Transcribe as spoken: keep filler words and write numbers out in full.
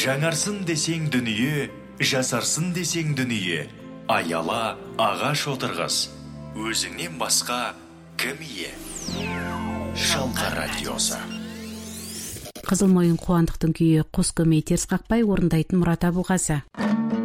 Жаңарсын десең дүние, жасарсын десең дүние, аяла ағаш отырғыз. Өзіңнен басқа кім ие? Шалқар радиосы. Қызылмойын қуандықтың күйі қос көмей теріс қақпай орындайтын Мұрат Абылғазы.